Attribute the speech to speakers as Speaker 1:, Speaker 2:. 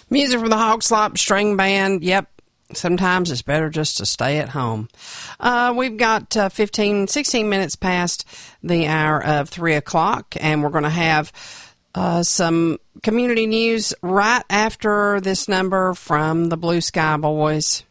Speaker 1: Music from the Hog Slop String Band. Yep. Sometimes it's better just to stay at home. We've got 16 minutes past the hour of 3 o'clock, and we're going to have some community news right after this number from the Blue Sky Boys.